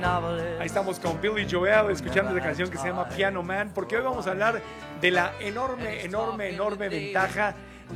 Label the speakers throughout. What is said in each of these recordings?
Speaker 1: Ahí estamos con Billy Joel escuchando esta canción que se llama Piano Man, porque hoy vamos a hablar de la enorme ventaja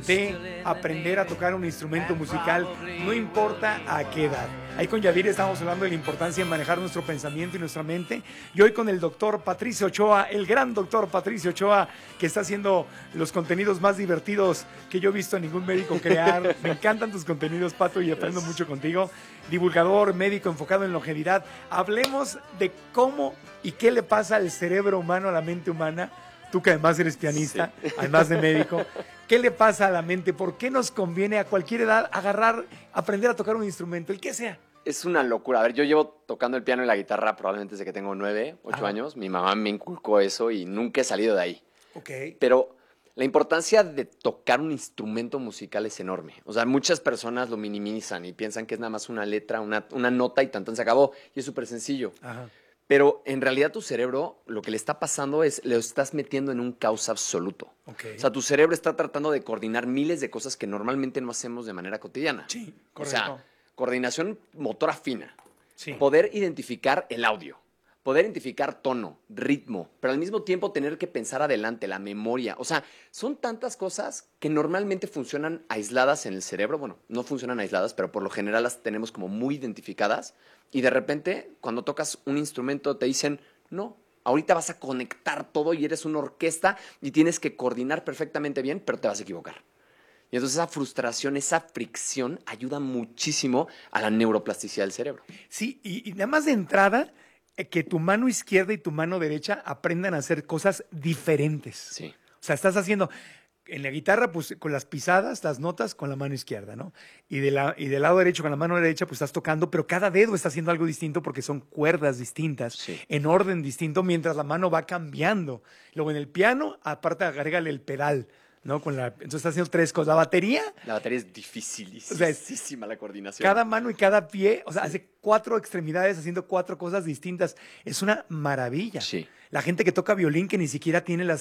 Speaker 1: de aprender a tocar un instrumento musical, no importa a qué edad. Ahí con Yadira estamos hablando de la importancia de manejar nuestro pensamiento y nuestra mente. Y hoy con el doctor Patricio Ochoa, el gran doctor Patricio Ochoa, que está haciendo los contenidos más divertidos que yo he visto a ningún médico crear. Me encantan tus contenidos, Pato, y aprendo mucho contigo. Divulgador, médico enfocado en longevidad. Hablemos de cómo y qué le pasa al cerebro humano, a la mente humana. Tú que además eres pianista, sí, además de médico, ¿qué le pasa a la mente? ¿Por qué nos conviene a cualquier edad aprender a tocar un instrumento, el que sea?
Speaker 2: Es una locura. A ver, yo llevo tocando el piano y la guitarra probablemente desde que tengo 9, 8 años. Mi mamá me inculcó eso y nunca he salido de ahí.
Speaker 1: Okay.
Speaker 2: Pero la importancia de tocar un instrumento musical es enorme. O sea, muchas personas lo minimizan y piensan que es nada más una letra, una nota y tan se acabó. Y es súper sencillo. Ajá. Pero en realidad tu cerebro, lo que le está pasando es, lo estás metiendo en un caos absoluto. Okay. O sea, tu cerebro está tratando de coordinar miles de cosas que normalmente no hacemos de manera cotidiana.
Speaker 1: Sí, correcto.
Speaker 2: O sea, coordinación motora fina.
Speaker 1: Sí.
Speaker 2: Poder identificar el audio. Poder identificar tono, ritmo, pero al mismo tiempo tener que pensar adelante, la memoria. O sea, son tantas cosas que normalmente funcionan aisladas en el cerebro. Bueno, no funcionan aisladas, pero por lo general las tenemos como muy identificadas. Y de repente, cuando tocas un instrumento, te dicen, no, ahorita vas a conectar todo y eres una orquesta y tienes que coordinar perfectamente bien, pero te vas a equivocar. Y entonces esa frustración, esa fricción ayuda muchísimo a la neuroplasticidad del cerebro.
Speaker 1: Sí, y nada más de entrada, que tu mano izquierda y tu mano derecha aprendan a hacer cosas diferentes.
Speaker 2: Sí.
Speaker 1: O sea, estás haciendo en la guitarra, pues con las pisadas, las notas con la mano izquierda, ¿no? Y del lado derecho con la mano derecha, pues estás tocando, pero cada dedo está haciendo algo distinto porque son cuerdas distintas,
Speaker 2: sí,
Speaker 1: en orden distinto, mientras la mano va cambiando. Luego en el piano, aparte agrégale el pedal, ¿no? Entonces estás haciendo 3 cosas. La batería
Speaker 2: es dificilísima,
Speaker 1: o sea,
Speaker 2: la coordinación.
Speaker 1: Cada mano y cada pie, o sea,
Speaker 2: sí,
Speaker 1: hace 4 extremidades haciendo 4 cosas distintas. Es una maravilla.
Speaker 2: Sí.
Speaker 1: La gente que toca violín que ni siquiera tiene no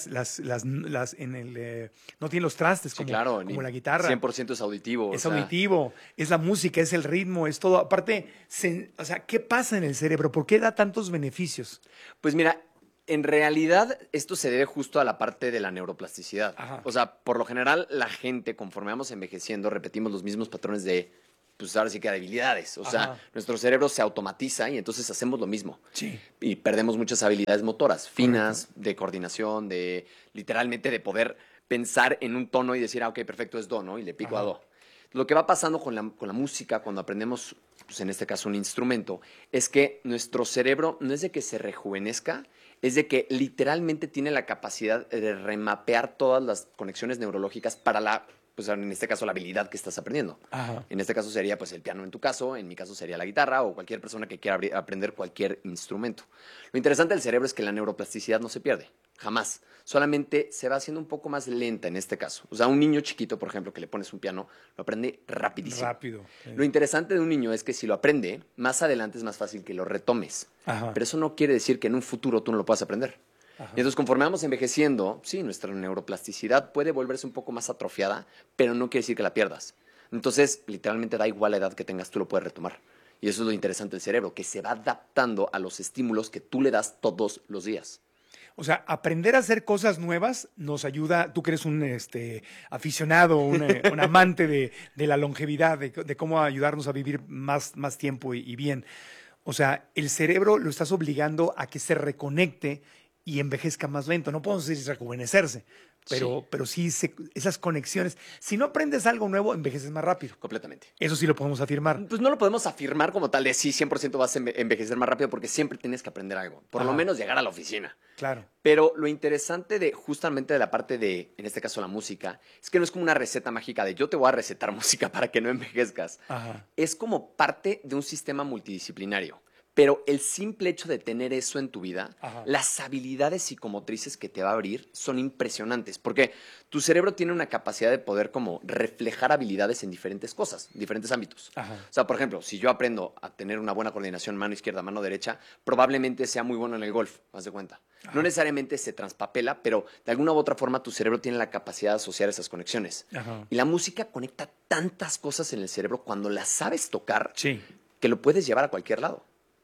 Speaker 1: tiene los trastes
Speaker 2: sí,
Speaker 1: como,
Speaker 2: claro,
Speaker 1: como la guitarra.
Speaker 2: 100% es auditivo.
Speaker 1: Es auditivo, es la música, es el ritmo, es todo. Aparte, o sea, ¿qué pasa en el cerebro? ¿Por qué da tantos beneficios?
Speaker 2: Pues mira, en realidad esto se debe justo a la parte de la neuroplasticidad.
Speaker 1: Ajá.
Speaker 2: O sea, por lo general la gente, conforme vamos envejeciendo, repetimos los mismos patrones de, pues ahora sí que debilidades. O sea, nuestro cerebro se automatiza y entonces hacemos lo mismo.
Speaker 1: Sí.
Speaker 2: Y perdemos muchas habilidades motoras, finas,
Speaker 1: correcto,
Speaker 2: de coordinación, literalmente de poder pensar en un tono y decir, ok, perfecto, es do, ¿no? Y le pico a do. Lo que va pasando con la música cuando aprendemos, pues en este caso un instrumento, es que nuestro cerebro no es de que se rejuvenezca, es de que literalmente tiene la capacidad de remapear todas las conexiones neurológicas para pues en este caso la habilidad que estás aprendiendo.
Speaker 1: Ajá.
Speaker 2: En este caso sería pues el piano en tu caso, en mi caso sería la guitarra o cualquier persona que quiera aprender cualquier instrumento. Lo interesante del cerebro es que la neuroplasticidad no se pierde, jamás. Solamente se va haciendo un poco más lenta en este caso. O sea, un niño chiquito, por ejemplo, que le pones un piano, lo aprende rapidísimo.
Speaker 1: Rápido. Sí.
Speaker 2: Lo interesante de un niño es que si lo aprende, más adelante es más fácil que lo retomes.
Speaker 1: Ajá.
Speaker 2: Pero eso no quiere decir que en un futuro tú no lo puedas aprender. Ajá. Y entonces, conforme vamos envejeciendo, sí, nuestra neuroplasticidad puede volverse un poco más atrofiada, pero no quiere decir que la pierdas. Entonces, literalmente da igual la edad que tengas, tú lo puedes retomar. Y eso es lo interesante del cerebro, que se va adaptando a los estímulos que tú le das todos los días.
Speaker 1: O sea, aprender a hacer cosas nuevas nos ayuda, tú que eres un aficionado, un amante de la longevidad, de cómo ayudarnos a vivir más tiempo y bien. O sea, el cerebro lo estás obligando a que se reconecte y envejezca más lento. No podemos decir rejuvenecerse, pero sí esas conexiones. Si no aprendes algo nuevo, envejeces más rápido.
Speaker 2: Completamente.
Speaker 1: Eso sí lo podemos afirmar.
Speaker 2: Pues no lo podemos afirmar como tal de sí, 100% vas a envejecer más rápido porque siempre tienes que aprender algo. Por lo menos llegar a la oficina.
Speaker 1: Claro.
Speaker 2: Pero lo interesante justamente de la parte de, en este caso la música, es que no es como una receta mágica de yo te voy a recetar música para que no envejezcas.
Speaker 1: Ajá.
Speaker 2: Es como parte de un sistema multidisciplinario. Pero el simple hecho de tener eso en tu vida, las habilidades psicomotrices que te va a abrir son impresionantes. Porque tu cerebro tiene una capacidad de poder como reflejar habilidades en diferentes cosas, en diferentes ámbitos. Ajá. O sea, por ejemplo, si yo aprendo a tener una buena coordinación mano izquierda, mano derecha, probablemente sea muy bueno en el golf, haz de cuenta. Ajá. No necesariamente se transpapela, pero de alguna u otra forma tu cerebro tiene la capacidad de asociar esas conexiones. Ajá. Y la música conecta tantas cosas en el cerebro cuando las sabes tocar que lo puedes llevar a cualquier lado.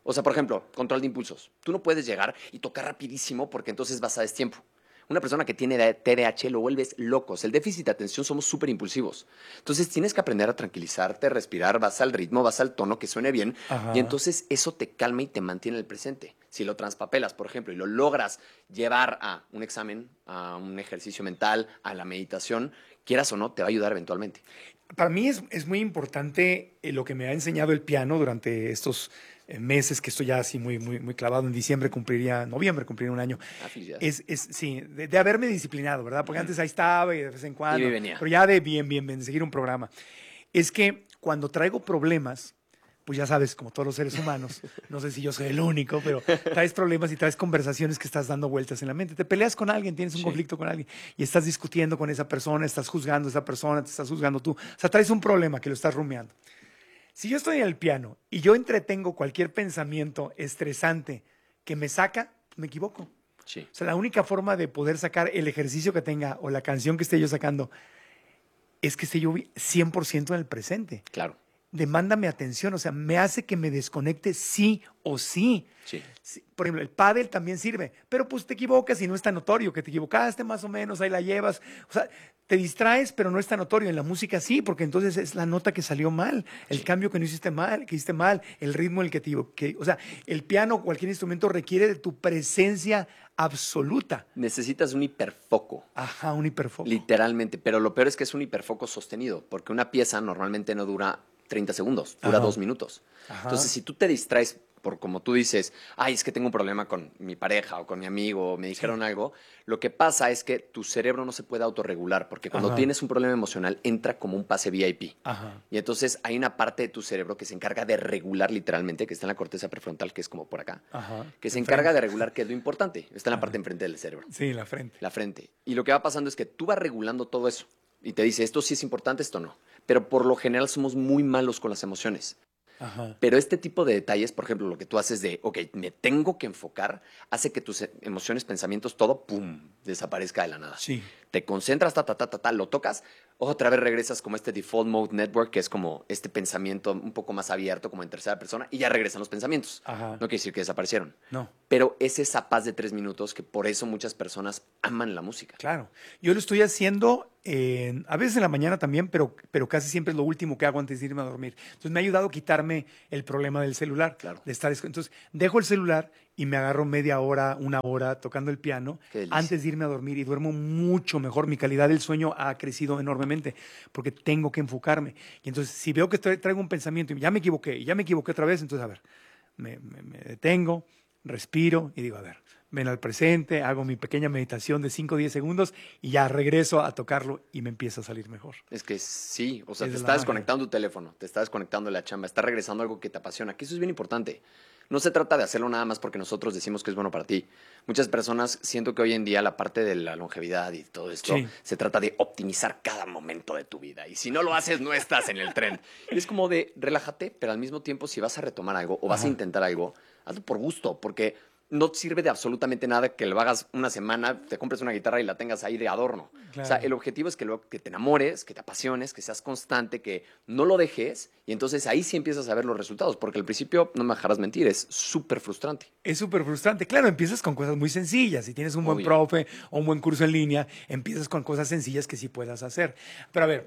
Speaker 2: O sea, por ejemplo, control de impulsos. Tú no puedes llegar y tocar rapidísimo porque entonces vas a destiempo. Una persona que tiene TDAH lo vuelves locos. El déficit de atención somos súper impulsivos. Entonces tienes que aprender a tranquilizarte, respirar, vas al ritmo, vas al tono que suene bien.
Speaker 1: Ajá.
Speaker 2: Y entonces eso te calma y te mantiene en el presente. Si lo transpapelas, por ejemplo, y lo logras llevar a un examen, a un ejercicio mental, a la meditación, quieras o no, te va a ayudar eventualmente.
Speaker 1: Para mí es muy importante lo que me ha enseñado el piano durante estos meses, que estoy ya así muy clavado. En noviembre cumpliría un año.
Speaker 2: Felicidades.
Speaker 1: Sí, de haberme disciplinado, ¿verdad? Porque antes ahí estaba y de vez en cuando.
Speaker 2: Y venía.
Speaker 1: Pero ya de bien, de seguir un programa. Es que cuando traigo problemas, pues ya sabes, como todos los seres humanos, no sé si yo soy el único, pero traes problemas y traes conversaciones que estás dando vueltas en la mente. Te peleas con alguien, tienes un conflicto con alguien y estás discutiendo con esa persona, estás juzgando a esa persona, te estás juzgando tú. O sea, traes un problema que lo estás rumiando. Si yo estoy en el piano y yo entretengo cualquier pensamiento estresante que me saca, me equivoco.
Speaker 2: Sí.
Speaker 1: O sea, la única forma de poder sacar el ejercicio que tenga o la canción que esté yo sacando es que esté yo 100% en el presente.
Speaker 2: Claro.
Speaker 1: Demándame atención, o sea, me hace que me desconecte sí o sí.
Speaker 2: Sí.
Speaker 1: Por ejemplo, el pádel también sirve, pero pues te equivocas y no es tan notorio, que te equivocaste más o menos, ahí la llevas. O sea, te distraes, pero no es tan notorio. En la música sí, porque entonces es la nota que salió mal, el cambio que no hiciste mal, que hiciste mal, el ritmo en el que te equivocaste. O sea, el piano o cualquier instrumento requiere de tu presencia absoluta.
Speaker 2: Necesitas un hiperfoco.
Speaker 1: Ajá, un hiperfoco.
Speaker 2: Literalmente, pero lo peor es que es un hiperfoco sostenido, porque una pieza normalmente no dura 30 segundos, dura 2 minutos.
Speaker 1: Ajá.
Speaker 2: Entonces, si tú te distraes por como tú dices, ay, es que tengo un problema con mi pareja o con mi amigo, o me dijeron algo, lo que pasa es que tu cerebro no se puede autorregular, porque cuando tienes un problema emocional entra como un pase VIP.
Speaker 1: Ajá.
Speaker 2: Y entonces hay una parte de tu cerebro que se encarga de regular literalmente, que está en la corteza prefrontal, que es como por acá, que se encarga de regular qué es lo importante. Está en la parte enfrente del cerebro.
Speaker 1: Sí, la frente.
Speaker 2: La frente. Y lo que va pasando es que tú vas regulando todo eso y te dice, esto sí es importante, esto no. Pero por lo general somos muy malos con las emociones.
Speaker 1: Ajá.
Speaker 2: Pero este tipo de detalles, por ejemplo, lo que tú haces de, ok, me tengo que enfocar, hace que tus emociones, pensamientos, todo, pum, desaparezca de la nada.
Speaker 1: Sí.
Speaker 2: Te concentras, lo tocas, otra vez regresas como este default mode network, que es como este pensamiento un poco más abierto, como en tercera persona, y ya regresan los pensamientos.
Speaker 1: Ajá.
Speaker 2: No quiere decir que desaparecieron.
Speaker 1: No.
Speaker 2: Pero es esa paz de 3 minutos que por eso muchas personas aman la música.
Speaker 1: Claro. Yo lo estoy haciendo a veces en la mañana también, pero casi siempre es lo último que hago antes de irme a dormir. Entonces me ha ayudado a quitarme el problema del celular.
Speaker 2: Claro.
Speaker 1: De estar, entonces dejo el celular y me agarro media hora, una hora tocando el piano antes de irme a dormir y duermo mucho mejor. Mi calidad del sueño ha crecido enormemente porque tengo que enfocarme. Y entonces si veo que traigo un pensamiento y ya me equivoqué otra vez, entonces a ver, me detengo, respiro y digo, a ver, ven al presente, hago mi pequeña meditación de 5 o 10 segundos y ya regreso a tocarlo y me empieza a salir mejor.
Speaker 2: Es que sí, o sea,
Speaker 1: Es
Speaker 2: te
Speaker 1: de la
Speaker 2: está
Speaker 1: magia.
Speaker 2: desconectando tu teléfono, te está desconectando la chamba, está regresando algo que te apasiona, que eso es bien importante. No se trata de hacerlo nada más porque nosotros decimos que es bueno para ti. Muchas personas, siento que hoy en día la parte de la longevidad y todo esto,
Speaker 1: Sí.
Speaker 2: se trata de optimizar cada momento de tu vida. Y si no lo haces, no estás en el tren. Y es como de relájate, pero al mismo tiempo, si vas a retomar algo o vas a intentar algo, hazlo por gusto, porque no sirve de absolutamente nada que lo hagas una semana, te compres una guitarra y la tengas ahí de adorno.
Speaker 1: Claro.
Speaker 2: O sea, el objetivo es que te enamores, que te apasiones, que seas constante, que no lo dejes y entonces ahí sí empiezas a ver los resultados, porque al principio, no me dejarás mentir, es súper frustrante.
Speaker 1: Es súper frustrante. Claro, empiezas con cosas muy sencillas. Si tienes un buen
Speaker 2: Obvio.
Speaker 1: profe o un buen curso en línea, empiezas con cosas sencillas que sí puedas hacer. Pero a ver,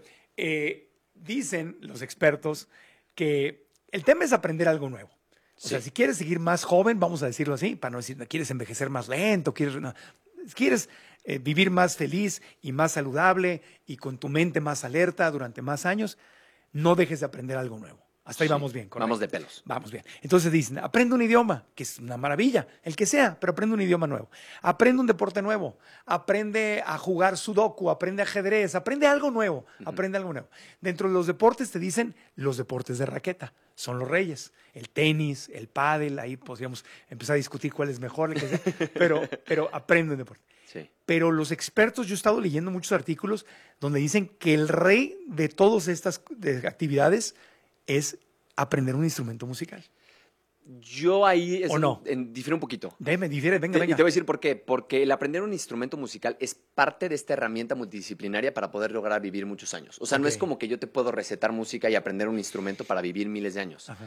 Speaker 1: dicen los expertos que el tema es aprender algo nuevo. O sea, si quieres seguir más joven, vamos a decirlo así, para no decir, quieres envejecer más lento, quieres vivir más feliz y más saludable y con tu mente más alerta durante más años, no dejes de aprender algo nuevo. Hasta ahí vamos bien.
Speaker 2: Vamos de pelos.
Speaker 1: Vamos bien. Entonces dicen, aprende un idioma, que es una maravilla, el que sea, pero aprende un idioma nuevo. Aprende un deporte nuevo. Aprende a jugar sudoku, aprende ajedrez, aprende algo nuevo, aprende algo nuevo. Dentro de los deportes te dicen los deportes de raqueta, son los reyes. El tenis, el pádel, ahí podríamos empezar a discutir cuál es mejor, el que sea, pero aprende un deporte.
Speaker 2: Sí.
Speaker 1: Pero los expertos, yo he estado leyendo muchos artículos donde dicen que el rey de todas estas actividades es aprender un instrumento musical.
Speaker 2: Yo ahí
Speaker 1: ¿O no?
Speaker 2: difiero un poquito.
Speaker 1: Difiere, venga.
Speaker 2: Y te voy a decir por qué. Porque el aprender un instrumento musical es parte de esta herramienta multidisciplinaria para poder lograr vivir muchos años. O sea, no es como que yo te puedo recetar música y aprender un instrumento para vivir miles de años.
Speaker 1: Ajá.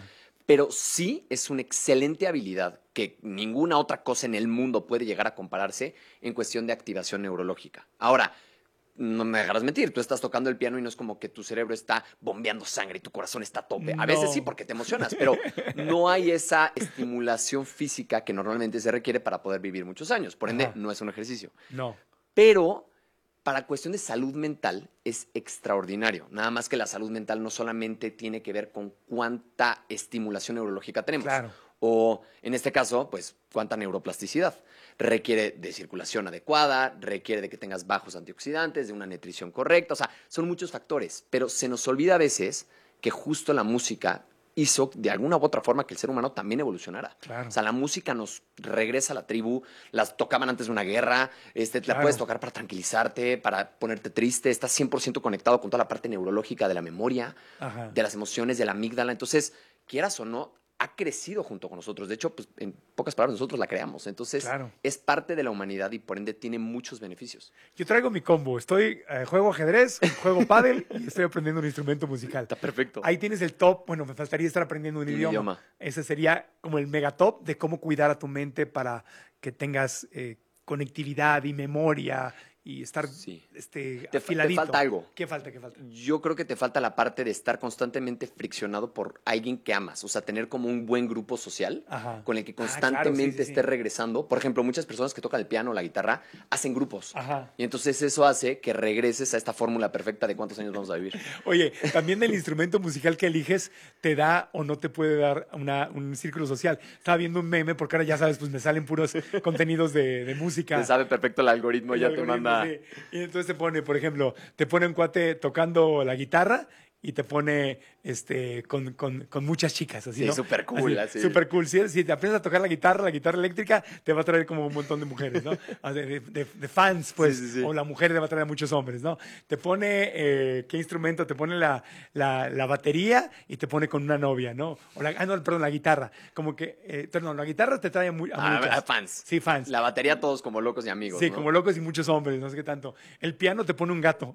Speaker 2: Pero sí es una excelente habilidad que ninguna otra cosa en el mundo puede llegar a compararse en cuestión de activación neurológica. Ahora, no me dejarás mentir, tú estás tocando el piano y no es como que tu cerebro está bombeando sangre y tu corazón está a tope. A veces sí porque te emocionas, pero no hay esa estimulación física que normalmente se requiere para poder vivir muchos años. Por ende, no es un ejercicio.
Speaker 1: No.
Speaker 2: Pero para cuestión de salud mental es extraordinario. Nada más que la salud mental no solamente tiene que ver con cuánta estimulación neurológica tenemos.
Speaker 1: Claro.
Speaker 2: O en este caso, pues, cuánta neuroplasticidad. Requiere de circulación adecuada, requiere de que tengas bajos antioxidantes, de una nutrición correcta. O sea, son muchos factores. Pero se nos olvida a veces que justo la música hizo de alguna u otra forma que el ser humano también evolucionara.
Speaker 1: Claro.
Speaker 2: O sea, la música nos regresa a la tribu, las tocaban antes de una guerra, la puedes tocar para tranquilizarte, para ponerte triste, estás 100% conectado con toda la parte neurológica de la memoria, de las emociones, de la amígdala. Entonces, quieras o no, ha crecido junto con nosotros. De hecho, pues, en pocas palabras, nosotros la creamos. Entonces, es parte de la humanidad y por ende tiene muchos beneficios.
Speaker 1: Yo traigo mi combo. Juego ajedrez, juego pádel y estoy aprendiendo un instrumento musical.
Speaker 2: Está perfecto.
Speaker 1: Ahí tienes el top. Bueno, me faltaría estar aprendiendo un idioma. Ese sería como el megatop de cómo cuidar a tu mente para que tengas conectividad y memoria y estar afiladito.
Speaker 2: Te falta algo.
Speaker 1: ¿Qué falta?
Speaker 2: Yo creo que te falta la parte de estar constantemente friccionado por alguien que amas. O sea, tener como un buen grupo social con el que constantemente estés regresando. Por ejemplo, muchas personas que tocan el piano o la guitarra hacen grupos. Y entonces eso hace que regreses a esta fórmula perfecta de cuántos años vamos a vivir.
Speaker 1: Oye, también el instrumento musical que eliges te da o no te puede dar un círculo social. Estaba viendo un meme, porque ahora ya sabes, pues me salen puros contenidos de música.
Speaker 2: Te sabe perfecto el algoritmo, ya te manda.
Speaker 1: Sí. Y entonces te pone, por ejemplo, un cuate tocando la guitarra y te pone con muchas chicas. Así,
Speaker 2: sí,
Speaker 1: ¿no?
Speaker 2: súper cool. Así.
Speaker 1: Súper cool. Si te aprendes a tocar la guitarra eléctrica, te va a traer como un montón de mujeres, ¿no? De fans, pues. Sí. O la mujer te va a traer a muchos hombres, ¿no? Te pone, ¿qué instrumento? Te pone la batería y te pone con una novia, ¿no? La guitarra. Como que, la guitarra te trae a muchas.
Speaker 2: Fans.
Speaker 1: Sí, fans.
Speaker 2: La batería todos como locos y amigos,
Speaker 1: Sí,
Speaker 2: ¿no?
Speaker 1: como locos y muchos hombres, no sé qué tanto. El piano te pone un gato.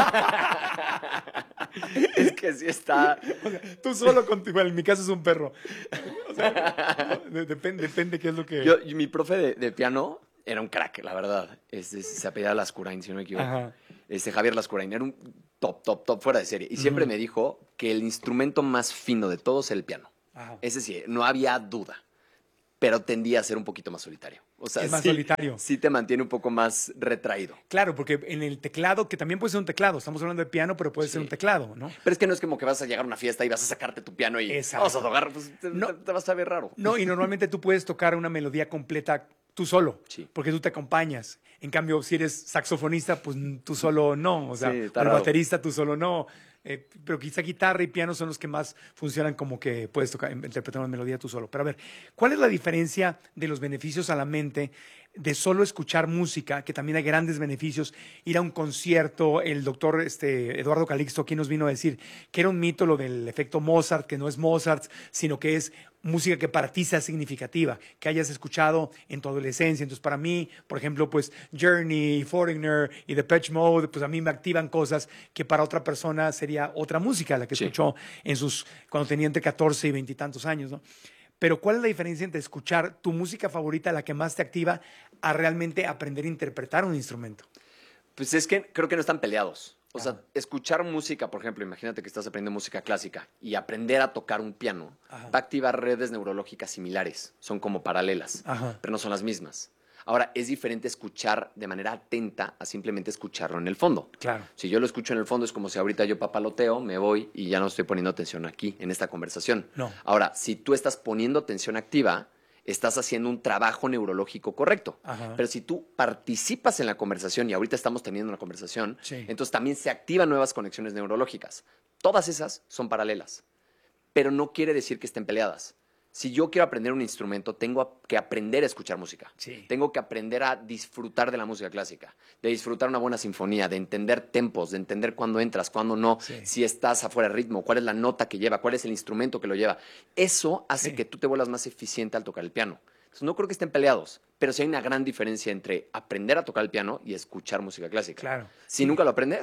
Speaker 2: Es que sí está.
Speaker 1: O sea, tú solo contigo, en mi caso es un perro. O sea, depende qué es lo que.
Speaker 2: Mi profe de piano era un crack, la verdad. Se apellidaba Lascurain, si no me equivoco. Javier Lascurain era un top fuera de serie. Y siempre me dijo que el instrumento más fino de todos era el piano. Ese sí, no había duda. Pero tendía a ser un poquito más solitario. O sea,
Speaker 1: es más solitario.
Speaker 2: Sí te mantiene un poco más retraído.
Speaker 1: Claro, porque en el teclado, que también puede ser un teclado, estamos hablando de piano, pero puede ser un teclado, ¿no?
Speaker 2: Pero es que no es como que vas a llegar a una fiesta y vas a sacarte tu piano y vamos a tocar, pues te vas a ver raro.
Speaker 1: No, y normalmente tú puedes tocar una melodía completa tú solo, porque tú te acompañas. En cambio, si eres saxofonista, pues tú solo no, o sea, el baterista tú solo no. Pero quizá guitarra y piano son los que más funcionan como que puedes interpretar una melodía tú solo. Pero a ver, ¿cuál es la diferencia de los beneficios a la mente de solo escuchar música, que también hay grandes beneficios, ir a un concierto? El doctor Eduardo Calixto aquí nos vino a decir que era un mito lo del efecto Mozart, que no es Mozart, sino que es música que para ti sea significativa, que hayas escuchado en tu adolescencia. Entonces, para mí, por ejemplo, pues Journey, Foreigner y Depeche Mode, pues a mí me activan cosas que para otra persona sería otra música, la que escuchó cuando tenía entre 14 y 20 y tantos años, ¿no? Pero ¿cuál es la diferencia entre escuchar tu música favorita, la que más te activa, a realmente aprender a interpretar un instrumento?
Speaker 2: Pues es que creo que no están peleados. O sea, escuchar música, por ejemplo, imagínate que estás aprendiendo música clásica y aprender a tocar un piano va a activar redes neurológicas similares. Son como paralelas, pero no son las mismas. Ahora, es diferente escuchar de manera atenta a simplemente escucharlo en el fondo.
Speaker 1: Claro.
Speaker 2: Si yo lo escucho en el fondo, es como si ahorita yo papaloteo, me voy y ya no estoy poniendo atención aquí, en esta conversación.
Speaker 1: No.
Speaker 2: Ahora, si tú estás poniendo atención activa, estás haciendo un trabajo neurológico correcto. Pero si tú participas en la conversación, y ahorita estamos teniendo una conversación, entonces también se activan nuevas conexiones neurológicas. Todas esas son paralelas, pero no quiere decir que estén peleadas. Si yo quiero aprender un instrumento, tengo que aprender a escuchar música. Tengo que aprender a disfrutar de la música clásica, de disfrutar una buena sinfonía, de entender tempos, de entender cuándo entras, cuándo no, si estás afuera de ritmo, cuál es la nota que lleva, cuál es el instrumento que lo lleva. Eso hace que tú te vuelvas más eficiente al tocar el piano. Entonces, no creo que estén peleados, pero sí hay una gran diferencia entre aprender a tocar el piano y escuchar música clásica.
Speaker 1: Claro.
Speaker 2: Si nunca lo aprendes,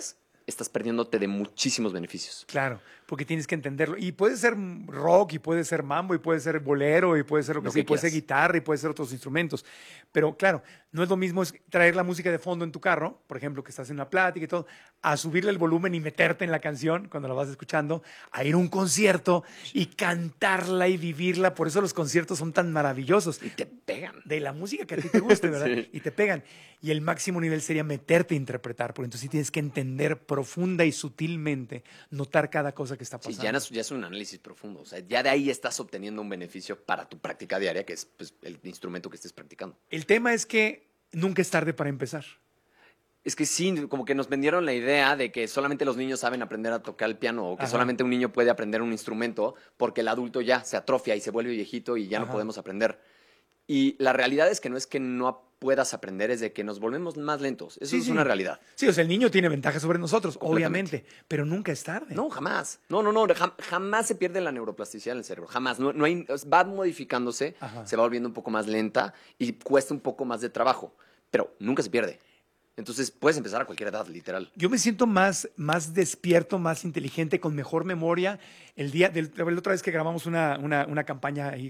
Speaker 2: estás perdiéndote de muchísimos beneficios.
Speaker 1: Claro, porque tienes que entenderlo. Y puede ser rock, y puede ser mambo, y puede ser bolero, y puede ser lo que sea, puede ser guitarra, y puede ser otros instrumentos. Pero claro, no es lo mismo traer la música de fondo en tu carro, por ejemplo, que estás en una plática y todo, a subirle el volumen y meterte en la canción cuando la vas escuchando, a ir a un concierto y cantarla y vivirla. Por eso los conciertos son tan maravillosos.
Speaker 2: Y te pegan.
Speaker 1: De la música que a ti te guste, ¿verdad?
Speaker 2: Sí.
Speaker 1: Y te pegan. Y el máximo nivel sería meterte a interpretar, porque entonces sí tienes que entender profunda y sutilmente, notar cada cosa que está pasando.
Speaker 2: Sí, ya es un análisis profundo. O sea, ya de ahí estás obteniendo un beneficio para tu práctica diaria, que es pues, el instrumento que estés practicando.
Speaker 1: El tema es que nunca es tarde para empezar.
Speaker 2: Es que sí, como que nos vendieron la idea de que solamente los niños saben aprender a tocar el piano o que solamente un niño puede aprender un instrumento porque el adulto ya se atrofia y se vuelve viejito y ya no podemos aprender. Y la realidad es que no es que no puedas aprender, es de que nos volvemos más lentos. Eso es una realidad.
Speaker 1: Sí, o sea, el niño tiene ventaja sobre nosotros, obviamente, pero nunca es tarde.
Speaker 2: No, jamás. No, jamás se pierde la neuroplasticidad en el cerebro, jamás. No hay, va modificándose, se va volviendo un poco más lenta y cuesta un poco más de trabajo, pero nunca se pierde. Entonces puedes empezar a cualquier edad, literal.
Speaker 1: Yo me siento más despierto, más inteligente, con mejor memoria. La otra vez que grabamos una campaña ahí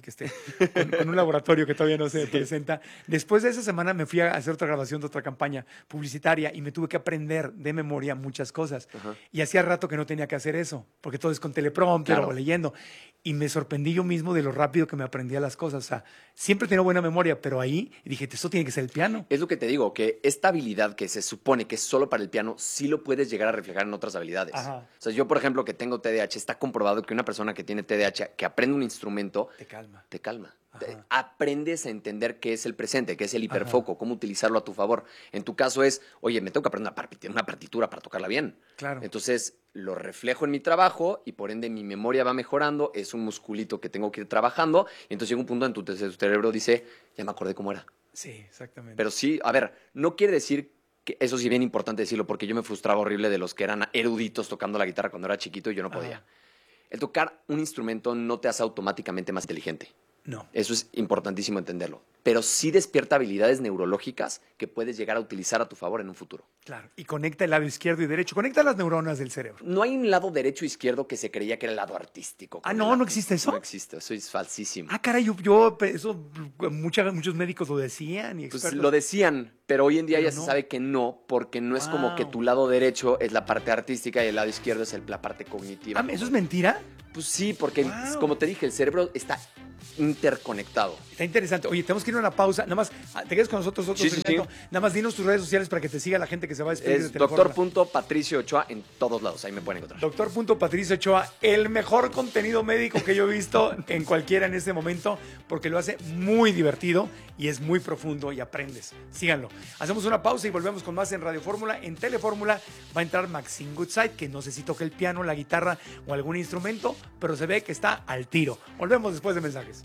Speaker 1: con un laboratorio que todavía no se presenta. Después de esa semana me fui a hacer otra grabación de otra campaña publicitaria y me tuve que aprender de memoria muchas cosas. Y hacía rato que no tenía que hacer eso, porque todo es con teleprompter o leyendo. Y me sorprendí yo mismo de lo rápido que me aprendía las cosas. O sea, siempre tenía buena memoria, pero ahí dije, esto tiene que ser el piano.
Speaker 2: Es lo que te digo, que esta habilidad que se supone que es solo para el piano, sí lo puedes llegar a reflejar en otras habilidades. O sea, yo, por ejemplo, que tengo TDAH, está comprobado que una persona que tiene TDAH, que aprende un instrumento, te calma. Aprendes a entender qué es el presente, qué es el hiperfoco, cómo utilizarlo a tu favor. En tu caso es, oye, me tengo que aprender una partitura para tocarla bien.
Speaker 1: Claro.
Speaker 2: Entonces, lo reflejo en mi trabajo y por ende mi memoria va mejorando, es un musculito que tengo que ir trabajando y entonces llega un punto en tu cerebro dice, ya me acordé cómo era.
Speaker 1: Sí, exactamente.
Speaker 2: Pero sí, a ver, no quiere decir que eso sí es bien importante decirlo porque yo me frustraba horrible de los que eran eruditos tocando la guitarra cuando era chiquito y yo no podía. El tocar un instrumento no te hace automáticamente más inteligente.
Speaker 1: No.
Speaker 2: Eso es importantísimo entenderlo. Pero sí despierta habilidades neurológicas que puedes llegar a utilizar a tu favor en un futuro.
Speaker 1: Claro. Y conecta el lado izquierdo y derecho. Conecta las neuronas del cerebro.
Speaker 2: No hay un lado derecho o izquierdo que se creía que era el lado artístico.
Speaker 1: ¿No existe eso?
Speaker 2: No existe. Eso es falsísimo.
Speaker 1: Caray, eso muchos médicos lo decían y expertos.
Speaker 2: Pues lo decían, pero hoy en día
Speaker 1: Pero
Speaker 2: ya se sabe que no, porque no es como que tu lado derecho es la parte artística y el lado izquierdo es la parte cognitiva.
Speaker 1: ¿Eso es mentira?
Speaker 2: Pues sí, porque como te dije, el cerebro está interconectado.
Speaker 1: Está interesante. Oye, tenemos que ir a una pausa. Nada más, te quedas con nosotros otro segmento. Nada más dinos tus redes sociales para que te siga la gente que se va a despedir
Speaker 2: Es
Speaker 1: de Telefórmula.
Speaker 2: Dr. Ochoa en todos lados. Ahí me pueden encontrar.
Speaker 1: Dr. Ochoa, el mejor contenido médico que yo he visto en cualquiera en este momento, porque lo hace muy divertido y es muy profundo y aprendes. Síganlo. Hacemos una pausa y volvemos con más en Radio Fórmula. En Telefórmula va a entrar Maxine Goodside, que no sé si toca el piano, la guitarra o algún instrumento, pero se ve que está al tiro. Volvemos después de mensajes.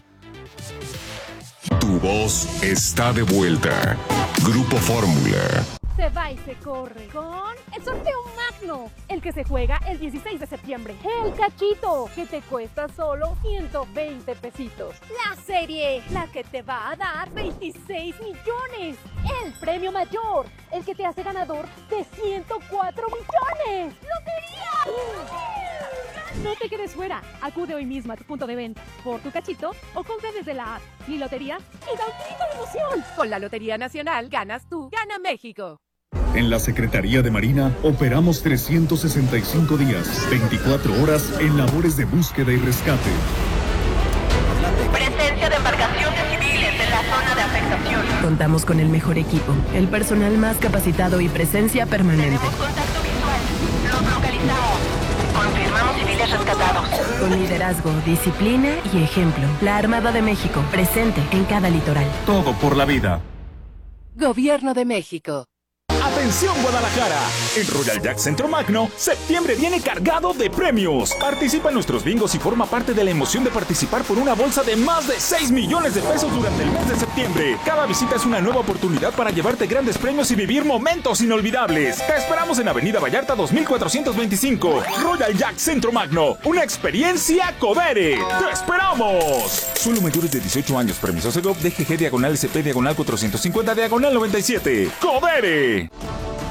Speaker 3: Tu voz está de vuelta. Grupo Fórmula.
Speaker 4: Se va y se corre con el sorteo magno, el que se juega el 16 de septiembre. El cachito, que te cuesta solo 120 pesitos. La serie, la que te va a dar 26 millones. El premio mayor, el que te hace ganador de 104 millones. ¡Lotería! No te quedes fuera. Acude hoy mismo a tu punto de venta por tu cachito o compra desde la app. Mi lotería y da un grito de emoción. Con la Lotería Nacional ganas tú, gana México.
Speaker 3: En la Secretaría de Marina operamos 365 días, 24 horas en labores de búsqueda y rescate.
Speaker 5: Presencia de embarcaciones civiles en la zona de afectación.
Speaker 6: Contamos con el mejor equipo, el personal más capacitado y presencia permanente.
Speaker 5: Tenemos contacto visual. Los localizamos. Confirmamos civiles rescatados.
Speaker 6: Con liderazgo, disciplina y ejemplo. La Armada de México, presente en cada litoral.
Speaker 3: Todo por la vida.
Speaker 6: Gobierno de México.
Speaker 7: ¡Atención Guadalajara! En Royal Jack Centro Magno, septiembre viene cargado de premios. Participa en nuestros bingos y forma parte de la emoción de participar por una bolsa de más de 6 millones de pesos durante el mes de septiembre. Cada visita es una nueva oportunidad para llevarte grandes premios y vivir momentos inolvidables. Te esperamos en Avenida Vallarta 2425. Royal Jack Centro Magno, una experiencia Codere. ¡Te esperamos! Solo mayores de 18 años. Permiso Segov, DGG, /SP, /450, /97. ¡Codere!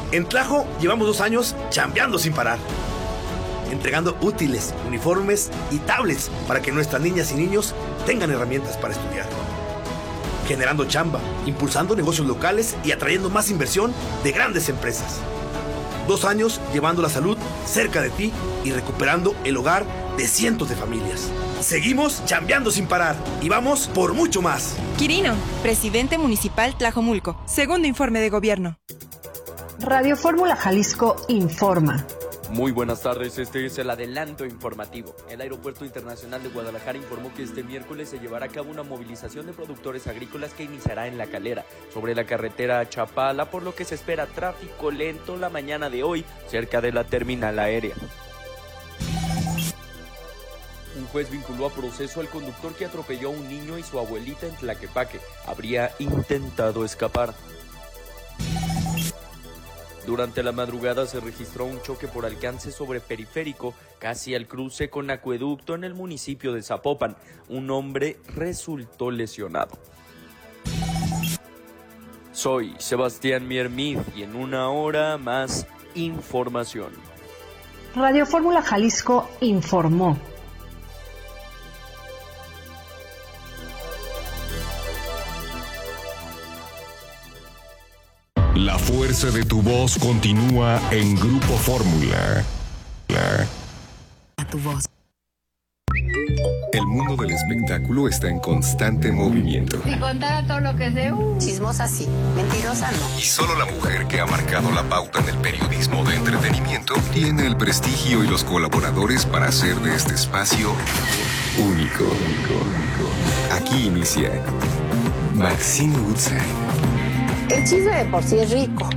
Speaker 8: En Tlajo llevamos 2 años chambeando sin parar, entregando útiles, uniformes y tablets para que nuestras niñas y niños tengan herramientas para estudiar. Generando chamba, impulsando negocios locales y atrayendo más inversión de grandes empresas. 2 años llevando la salud cerca de ti y recuperando el hogar de cientos de familias. Seguimos chambeando sin parar y vamos por mucho más.
Speaker 9: Quirino, presidente municipal Tlajomulco. Segundo informe de gobierno.
Speaker 10: Radio Fórmula Jalisco informa.
Speaker 11: Muy buenas tardes, este es el adelanto informativo. El Aeropuerto Internacional de Guadalajara informó que este miércoles se llevará a cabo una movilización de productores agrícolas que iniciará en La Calera, sobre la carretera a Chapala, por lo que se espera tráfico lento la mañana de hoy, cerca de la terminal aérea. Un juez vinculó a proceso al conductor que atropelló a un niño y su abuelita en Tlaquepaque. Habría intentado escapar. Durante la madrugada se registró un choque por alcance sobre periférico, casi al cruce con acueducto en el municipio de Zapopan. Un hombre resultó lesionado. Soy Sebastián Miermid y en una hora más información.
Speaker 10: Radio Fórmula Jalisco informó.
Speaker 3: La fuerza de tu voz continúa en Grupo Fórmula.
Speaker 6: A tu voz.
Speaker 3: El mundo del espectáculo está en constante movimiento.
Speaker 12: Si contara todo lo que sé, chismosa sí, mentirosa no.
Speaker 3: Y solo la mujer que ha marcado la pauta en el periodismo de entretenimiento tiene el prestigio y los colaboradores para hacer de este espacio único. Aquí inicia Maxine Woodside.
Speaker 12: El chisme de por sí es rico.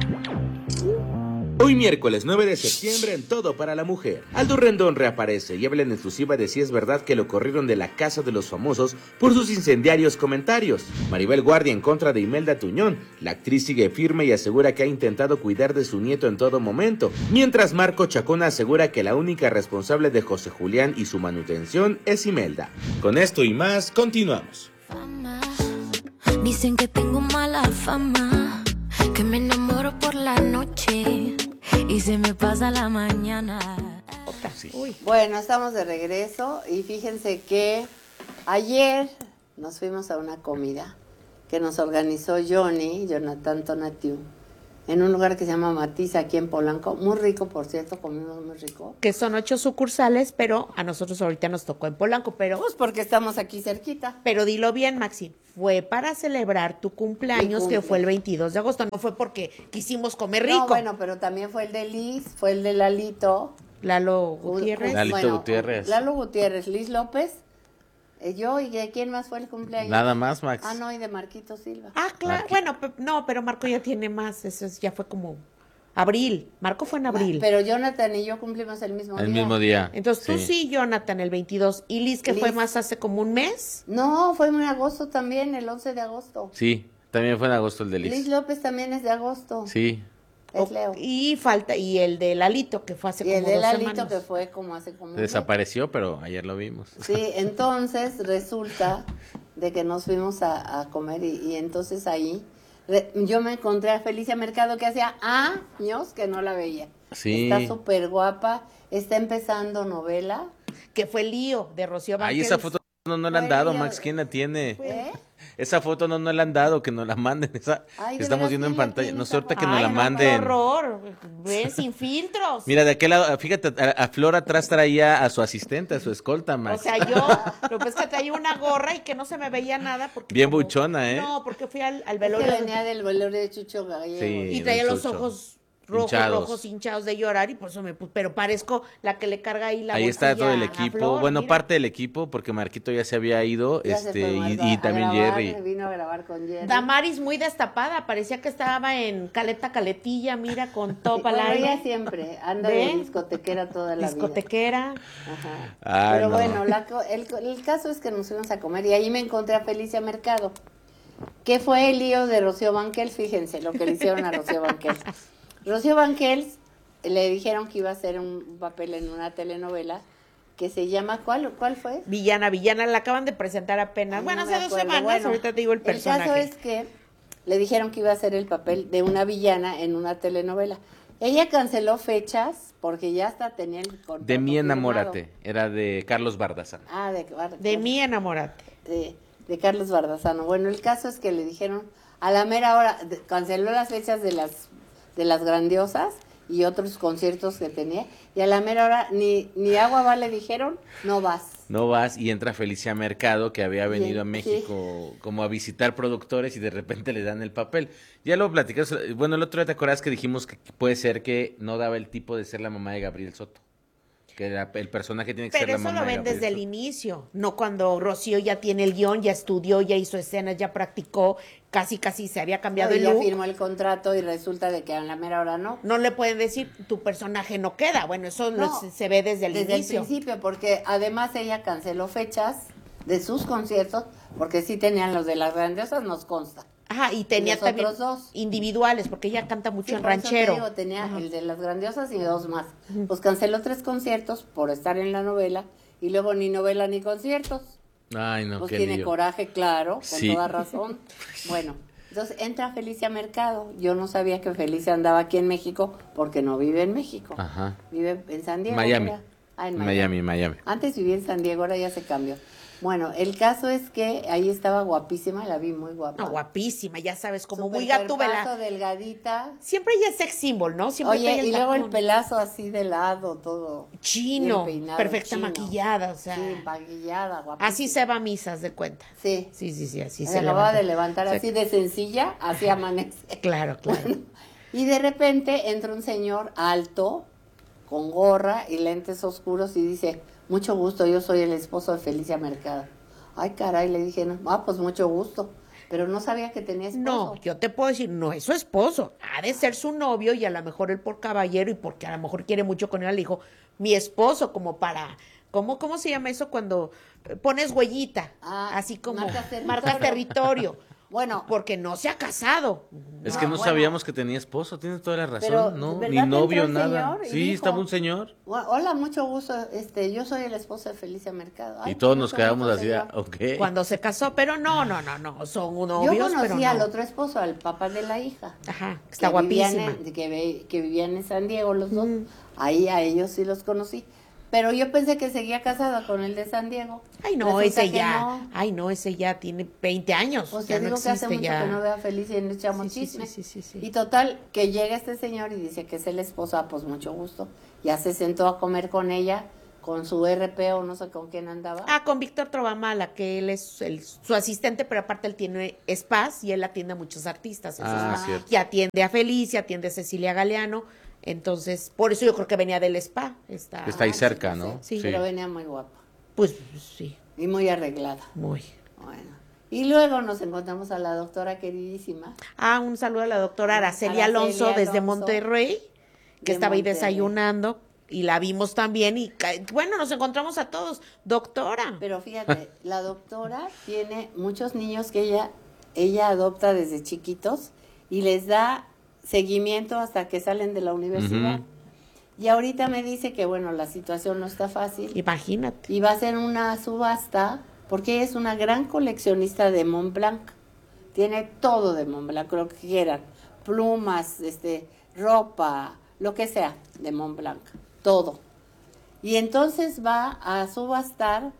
Speaker 13: Hoy miércoles 9 de septiembre en Todo para la Mujer. Aldo Rendón reaparece y habla en exclusiva de si es verdad que lo corrieron de la casa de los famosos por sus incendiarios comentarios. Maribel Guardia en contra de Imelda Tuñón. La actriz sigue firme y asegura que ha intentado cuidar de su nieto en todo momento. Mientras Marco Chacón asegura que la única responsable de José Julián y su manutención es Imelda. Con esto y más, continuamos.
Speaker 14: Dicen que tengo mala fama, que me enamoro por la noche y se me pasa la mañana.
Speaker 15: Sí. Bueno, estamos de regreso y fíjense que ayer nos fuimos a una comida que nos organizó Jonathan Tonatiu, en un lugar que se llama Matiz, aquí en Polanco. Muy rico, por cierto, comimos muy rico.
Speaker 16: Que son 8 sucursales, pero a nosotros ahorita nos tocó en Polanco, pero...
Speaker 15: Pues porque estamos aquí cerquita.
Speaker 16: Pero dilo bien, Maxi, fue para celebrar tu cumpleaños, que fue el 22 de agosto, no fue porque quisimos comer rico.
Speaker 15: No, bueno, pero también fue el de Liz, fue el de Lalito.
Speaker 16: Lalo Gutiérrez.
Speaker 15: Lalo Gutiérrez, Liz López. Yo, ¿y de quién más fue el cumpleaños?
Speaker 13: Nada más, Max.
Speaker 15: Ah, no, y de Marquito Silva.
Speaker 16: Ah, claro, bueno, no, pero Marco ya tiene más, eso ya fue como abril, Marco fue en abril.
Speaker 15: Pero Jonathan y yo cumplimos el mismo día.
Speaker 13: El mismo día.
Speaker 16: Entonces tú sí, Jonathan, el 22, y Liz, que fue más hace como un mes.
Speaker 15: No, fue en agosto también, el 11 de agosto.
Speaker 13: Sí, también fue en agosto el de Liz.
Speaker 15: Liz López también es de agosto.
Speaker 13: Sí.
Speaker 15: Es Leo.
Speaker 16: Y el de Lalito, que fue hace como 2
Speaker 15: semanas. Y el de
Speaker 16: Lalito,
Speaker 15: que fue como hace como
Speaker 13: desapareció, pero ayer lo vimos.
Speaker 15: Sí, entonces resulta de que nos fuimos a comer y entonces ahí yo me encontré a Felicia Mercado, que hacía años que no la veía.
Speaker 13: Sí.
Speaker 15: Está súper guapa, está empezando novela.
Speaker 16: Que fue Lío, de Rocío Banquels.
Speaker 13: Ahí esa foto no la han dado, Max, ¿quién la tiene? Esa foto no la han dado, que nos la manden. Esa que estamos viendo en pantalla. No sé, ahorita que nos la manden.
Speaker 16: ¡Qué horror! Ven sin filtros.
Speaker 13: Mira, de aquel lado, fíjate, a Flor atrás traía a su asistente, a su escolta, Max.
Speaker 16: O sea, lo que es que traía una gorra y que no se me veía nada. Porque
Speaker 13: bien buchona, ¿eh?
Speaker 16: No, porque fui al velorio.
Speaker 15: Que venía del velorio de Chucho Gallego.
Speaker 13: Sí,
Speaker 16: y traía los ojos rojos hinchados de llorar y por eso pero parezco la que le carga ahí la
Speaker 13: ahí está todo el equipo,
Speaker 16: Flor,
Speaker 13: bueno,
Speaker 16: mira.
Speaker 13: Parte del equipo, porque Marquito ya se había ido, y también Jerry.
Speaker 15: Vino a grabar con Jerry.
Speaker 16: Damaris muy destapada, parecía que estaba en caletilla, mira, con todo para
Speaker 15: bueno,
Speaker 16: aire.
Speaker 15: ella siempre anda de discotequera toda la
Speaker 16: discotequera.
Speaker 15: Ajá.
Speaker 13: no.
Speaker 15: Pero bueno, el caso es que nos fuimos a comer y ahí me encontré a Felicia Mercado, que fue el lío de Rocío Banquels, fíjense lo que le hicieron a Rocío Banquels. Rocío Banquels le dijeron que iba a hacer un papel en una telenovela que se llama, ¿cuál fue?
Speaker 16: Villana, la acaban de presentar apenas. Bueno, hace 2 semanas, ahorita te digo el personaje.
Speaker 15: El caso es que le dijeron que iba a hacer el papel de una villana en una telenovela. Ella canceló fechas porque ya hasta tenía el contrato
Speaker 13: De mí
Speaker 15: firmado.
Speaker 13: enamórate, era de Carlos Bardazán.
Speaker 15: Ah,
Speaker 16: De mí enamórate.
Speaker 15: De Carlos Bardazano. Bueno, el caso es que le dijeron, a la mera hora, canceló las fechas de las grandiosas y otros conciertos que tenía, y a la mera hora ni agua va, le dijeron, no vas.
Speaker 13: No vas y entra Felicia Mercado, que había venido a
Speaker 15: Sí.
Speaker 13: México como a visitar productores y de repente le dan el papel. Ya lo platicamos, bueno, el otro día te acuerdas que dijimos que puede ser que no daba el tipo de ser la mamá de Gabriel Soto. Que el personaje tiene que
Speaker 16: Pero
Speaker 13: ser la
Speaker 16: eso
Speaker 13: mamá
Speaker 16: lo
Speaker 13: de
Speaker 16: ven
Speaker 13: Gabriel
Speaker 16: desde el
Speaker 13: Soto.
Speaker 16: inicio, no cuando Rocío ya tiene el guión, ya estudió, ya hizo escenas, ya practicó, casi se había cambiado el
Speaker 15: ya
Speaker 16: look.
Speaker 15: firmó el contrato y resulta de que a la mera hora no.
Speaker 16: No le pueden decir, tu personaje no queda. Bueno, eso
Speaker 15: No,
Speaker 16: se ve desde el
Speaker 15: Desde
Speaker 16: inicio.
Speaker 15: el principio, porque además ella canceló fechas de sus conciertos, porque sí tenían los de las grandiosas, nos consta.
Speaker 16: Ajá, y tenía
Speaker 15: los
Speaker 16: también
Speaker 15: otros dos.
Speaker 16: individuales, porque ella canta mucho
Speaker 15: Sí,
Speaker 16: en
Speaker 15: por eso te
Speaker 16: ranchero.
Speaker 15: digo, tenía el de las grandiosas y dos más. Pues canceló 3 conciertos por estar en la novela, y luego ni novela ni conciertos.
Speaker 13: Ay, no,
Speaker 15: Pues
Speaker 13: qué
Speaker 15: tiene
Speaker 13: lío.
Speaker 15: coraje, claro, con
Speaker 13: Sí.
Speaker 15: toda razón. Bueno, entonces entra Felicia Mercado. Yo no sabía que Felicia andaba aquí en México, porque no vive en México.
Speaker 13: Ajá.
Speaker 15: Vive en San Diego.
Speaker 13: Miami.
Speaker 15: ¿verdad? Ah, en
Speaker 13: Miami.
Speaker 15: Antes vivía en San Diego, ahora ya se cambió. Bueno, el caso es que ahí estaba guapísima, la vi muy guapa.
Speaker 16: No, guapísima, ya sabes, como muy
Speaker 15: Supercuerpazo,
Speaker 16: gatúbela.
Speaker 15: delgadita.
Speaker 16: Siempre ella es sex symbol, ¿no? Siempre
Speaker 15: Oye,
Speaker 16: trae
Speaker 15: y luego el
Speaker 16: tacón.
Speaker 15: pelazo así de lado, todo
Speaker 16: Chino,
Speaker 15: bien peinado,
Speaker 16: perfecta
Speaker 15: chino.
Speaker 16: maquillada, o sea.
Speaker 15: Sí, maquillada, guapísima.
Speaker 16: Así se va a misas de cuenta.
Speaker 15: Sí.
Speaker 16: Sí, así
Speaker 15: Se
Speaker 16: se
Speaker 15: acababa
Speaker 16: levanta.
Speaker 15: de levantar
Speaker 16: Sí.
Speaker 15: así de sencilla, así amanece.
Speaker 16: Claro.
Speaker 15: Y de repente entra un señor alto, con gorra y lentes oscuros y dice, mucho gusto, yo soy el esposo de Felicia Mercado. Ay, caray, le dije, no, pues mucho gusto. Pero no sabía que tenía esposo.
Speaker 16: No, yo te puedo decir, no es su esposo, ha de ser su novio y a lo mejor él por caballero y porque a lo mejor quiere mucho con él, le dijo, mi esposo, como para, ¿cómo se llama eso cuando pones huellita? Así como marcas territorio.
Speaker 15: Bueno.
Speaker 16: Porque no se ha casado.
Speaker 13: Es que no sabíamos que tenía esposo, tienes toda la razón,
Speaker 15: Pero,
Speaker 13: ¿no?
Speaker 15: ¿verdad
Speaker 13: Ni
Speaker 15: que
Speaker 13: novio,
Speaker 15: entró el
Speaker 13: nada.
Speaker 15: señor y
Speaker 13: Sí,
Speaker 15: dijo,
Speaker 13: estaba un señor.
Speaker 15: Hola, mucho gusto, yo soy el esposo de Felicia Mercado. Ay,
Speaker 13: Y todos
Speaker 15: mucho
Speaker 13: nos quedamos
Speaker 15: gusto,
Speaker 13: así,
Speaker 15: señor.
Speaker 13: ok.
Speaker 16: Cuando se casó, pero no, son
Speaker 15: Yo
Speaker 16: novios, pero
Speaker 15: conocí
Speaker 16: no.
Speaker 15: al otro esposo, al papá de la hija.
Speaker 16: Ajá, está
Speaker 15: que vivían
Speaker 16: guapísima.
Speaker 15: que vivían en San Diego los dos. Ahí a ellos sí los conocí. Pero yo pensé que seguía casada con el de San Diego.
Speaker 16: Ay, no,
Speaker 15: Resulta
Speaker 16: ese
Speaker 15: que
Speaker 16: ya,
Speaker 15: no.
Speaker 16: ay, no, ese ya tiene 20 años.
Speaker 15: Pues
Speaker 16: ya
Speaker 15: te digo
Speaker 16: no
Speaker 15: que hace
Speaker 16: existe
Speaker 15: mucho
Speaker 16: ya.
Speaker 15: que no veo a Felicia y no echamos
Speaker 16: Sí,
Speaker 15: chisme.
Speaker 16: sí.
Speaker 15: Y total, que llega este señor y dice que es el esposo, ah, pues mucho gusto. Ya se sentó a comer con ella, con su RP o no sé con quién andaba.
Speaker 16: Ah, con Víctor Trovamala, que él es su asistente, pero aparte él tiene spas y él atiende a muchos artistas. En sus spas.
Speaker 13: Cierto.
Speaker 16: Y atiende a Felicia, atiende a Cecilia Galeano. Entonces, por eso yo creo que venía del spa.
Speaker 13: Está ahí cerca, ¿no?
Speaker 15: Sí, pero venía muy guapa.
Speaker 16: Pues sí.
Speaker 15: Y muy arreglada.
Speaker 16: Muy.
Speaker 15: Bueno. Y luego nos encontramos a la doctora queridísima.
Speaker 16: Ah, un saludo a la doctora Araceli Alonso desde Monterrey, que estaba ahí desayunando y la vimos también y bueno, nos encontramos a todos. Doctora.
Speaker 15: Pero fíjate, la doctora tiene muchos niños que ella adopta desde chiquitos y les da seguimiento hasta que salen de la universidad. Y ahorita me dice que, bueno, la situación no está fácil.
Speaker 16: Imagínate.
Speaker 15: Y va a hacer una subasta, porque ella es una gran coleccionista de Mont Blanc. Tiene todo de Mont Blanc, lo que quieran. Plumas, ropa, lo que sea de Mont Blanc. Todo. Y entonces va a subastar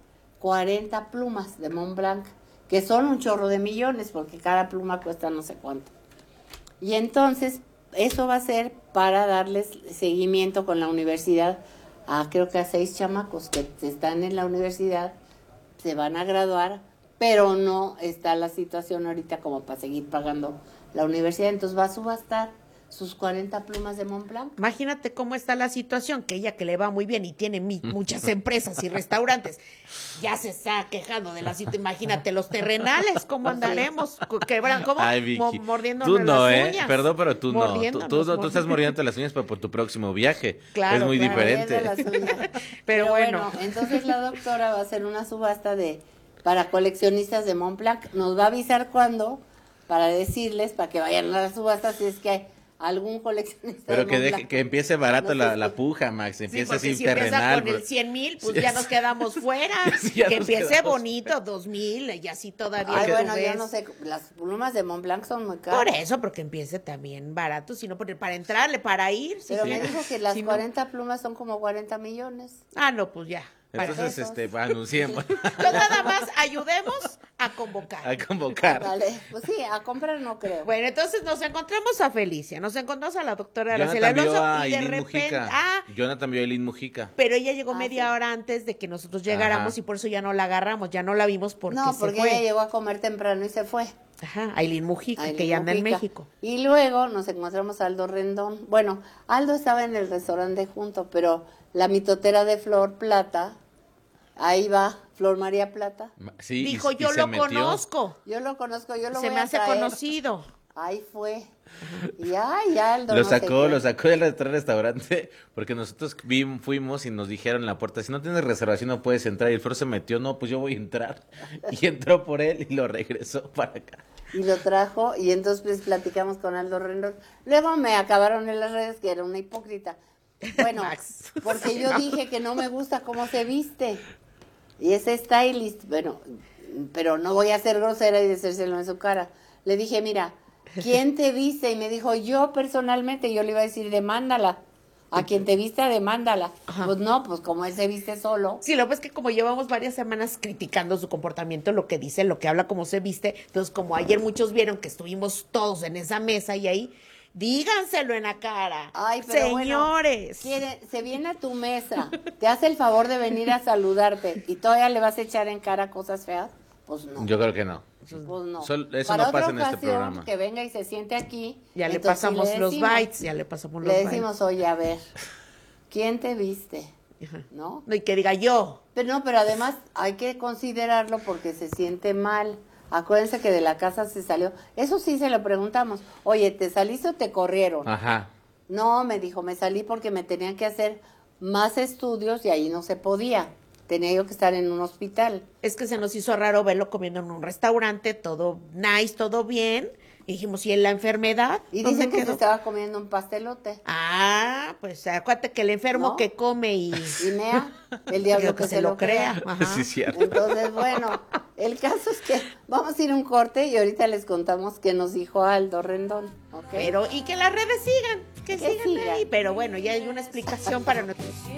Speaker 15: 40 plumas de Mont Blanc, que son un chorro de millones, porque cada pluma cuesta no sé cuánto. Y entonces, eso va a ser para darles seguimiento con la universidad creo que a 6 chamacos que están en la universidad, se van a graduar, pero no está la situación ahorita como para seguir pagando la universidad. Entonces va a subastar sus 40 plumas de Mont Blanc.
Speaker 16: Imagínate cómo está la situación, que ella que le va muy bien y tiene muchas empresas y restaurantes, ya se está quejando de la situación. Imagínate los terrenales, cómo andaremos, quebran, cómo
Speaker 13: Ay, Vicky,
Speaker 16: mordiéndonos
Speaker 13: tú no,
Speaker 16: las uñas.
Speaker 13: Perdón, pero tú no. Tú estás mordiéndote las uñas por tu próximo viaje.
Speaker 16: Claro,
Speaker 13: es muy diferente.
Speaker 16: Pero bueno.
Speaker 15: Entonces la doctora va a hacer una subasta para coleccionistas de Mont Blanc. Nos va a avisar cuándo, para decirles, para que vayan a la subasta, si es que algún coleccionista.
Speaker 17: Pero
Speaker 15: de
Speaker 17: que,
Speaker 15: Montblanc.
Speaker 17: que empiece barato
Speaker 15: No sé
Speaker 17: la puja, Max. Empieza
Speaker 16: porque
Speaker 17: así
Speaker 16: si
Speaker 17: terrenal.
Speaker 16: empieza con el 100,000, pues ya nos quedamos fuera.
Speaker 17: Sí, ya
Speaker 16: que
Speaker 17: nos
Speaker 16: empiece
Speaker 17: quedamos
Speaker 16: bonito, 2,000, y así todavía.
Speaker 15: Ay,
Speaker 16: tú
Speaker 15: bueno, yo
Speaker 16: ves.
Speaker 15: no sé, las plumas de Montblanc son muy caras.
Speaker 16: Por eso, porque empiece también barato, sino para entrarle, para ir.
Speaker 15: Pero
Speaker 16: si
Speaker 15: me
Speaker 16: quiere.
Speaker 15: dijo que las
Speaker 16: Si no-
Speaker 15: 40 plumas son como 40 millones.
Speaker 16: Ah, no, pues ya.
Speaker 17: Entonces, anunciemos.
Speaker 16: Entonces nada más ayudemos a convocar.
Speaker 17: A convocar.
Speaker 15: Vale, pues sí, a comprar no creo.
Speaker 16: Bueno, entonces nos encontramos a Felicia, nos encontramos a la doctora Araceli
Speaker 17: Jonathan vio
Speaker 16: Alonso
Speaker 17: a
Speaker 16: y de
Speaker 17: Eileen
Speaker 16: repente,
Speaker 17: Mujica. Jonathan vio a Eileen Mujica.
Speaker 16: pero ella llegó media hora antes de que nosotros llegáramos
Speaker 17: Ajá.
Speaker 16: y por eso ya no la agarramos, ya no la vimos porque
Speaker 15: No,
Speaker 16: se
Speaker 15: porque
Speaker 16: fue.
Speaker 15: ella llegó a comer temprano y se fue.
Speaker 16: Ajá, Eileen Mujica,
Speaker 15: Aileen
Speaker 16: que ya anda en
Speaker 15: Mujica.
Speaker 16: México.
Speaker 15: Y luego nos encontramos a Aldo Rendón. Bueno, Aldo estaba en el restaurante junto, pero la mitotera de Flor Plata, ahí va, Flor María Plata.
Speaker 17: Sí,
Speaker 16: Dijo,
Speaker 17: y
Speaker 16: yo
Speaker 17: se
Speaker 16: lo
Speaker 17: metió.
Speaker 16: conozco.
Speaker 15: Yo lo conozco, yo lo
Speaker 16: Se
Speaker 15: voy
Speaker 16: me
Speaker 15: a
Speaker 16: hace
Speaker 15: traer.
Speaker 16: conocido.
Speaker 15: Ahí fue. Y ay, Aldo.
Speaker 17: Lo
Speaker 15: no sé
Speaker 17: sacó,
Speaker 15: qué.
Speaker 17: lo sacó del restaurante porque nosotros fuimos y nos dijeron en la puerta, si no tienes reservación no puedes entrar. Y el Flor se metió, no, pues yo voy a entrar. Y entró por él y lo regresó para acá.
Speaker 15: Y lo trajo y entonces pues platicamos con Aldo Rendón. Luego me acabaron en las redes que era una hipócrita. Bueno, porque yo dije que no me gusta cómo se viste. Y ese stylist, bueno, pero no voy a ser grosera y decírselo en su cara. Le dije, mira, ¿quién te viste? Y me dijo, yo personalmente, yo le iba a decir, demándala. A quien te vista, demándala. Pues no, pues como él se viste solo.
Speaker 16: Sí, lo que pasa es que como llevamos varias semanas criticando su comportamiento, lo que dice, lo que habla, cómo se viste, entonces como ayer muchos vieron que estuvimos todos en esa mesa y ahí, díganselo en la cara.
Speaker 15: Ay, pero
Speaker 16: señores.
Speaker 15: Bueno, se viene a tu mesa, te hace el favor de venir a saludarte y todavía le vas a echar en cara cosas feas, pues no.
Speaker 17: Yo creo que no.
Speaker 15: Pues no.
Speaker 17: Eso
Speaker 15: Para
Speaker 17: no pasa
Speaker 15: otra
Speaker 17: en este
Speaker 15: ocasión,
Speaker 17: programa.
Speaker 15: que venga y se siente aquí.
Speaker 16: Ya le
Speaker 15: entonces
Speaker 16: pasamos
Speaker 15: sí
Speaker 16: los
Speaker 15: decimos,
Speaker 16: bytes, ya le pasamos los
Speaker 15: Le
Speaker 16: bytes.
Speaker 15: decimos, oye, a ver, ¿quién te viste? ¿No?
Speaker 16: No, y que diga yo.
Speaker 15: Pero no, pero además hay que considerarlo porque se siente mal. Acuérdense que de la casa se salió. Eso sí se lo preguntamos. Oye, ¿te saliste o te corrieron?
Speaker 17: Ajá.
Speaker 15: No, me dijo, me salí porque me tenían que hacer más estudios y ahí no se podía. Tenía yo que estar en un hospital.
Speaker 16: Es que se nos hizo raro verlo comiendo en un restaurante, todo nice, todo bien. Y dijimos, ¿y en la enfermedad?
Speaker 15: Y
Speaker 16: ¿Dónde
Speaker 15: dicen que se
Speaker 16: quedó?
Speaker 15: estaba comiendo un pastelote.
Speaker 16: Ah, pues acuérdate que el enfermo
Speaker 15: ¿No?
Speaker 16: que come y
Speaker 15: mea, el diablo que se lo crea.
Speaker 16: Ajá.
Speaker 17: Sí, cierto.
Speaker 15: Entonces, bueno, el caso es que vamos a ir a un corte y ahorita les contamos qué nos dijo Aldo Rendón. ¿Ok?
Speaker 16: Pero, y que las redes sigan, que
Speaker 15: Que
Speaker 16: sigan
Speaker 15: sigan.
Speaker 16: ahí. Pero bueno, ya hay una explicación para nosotros.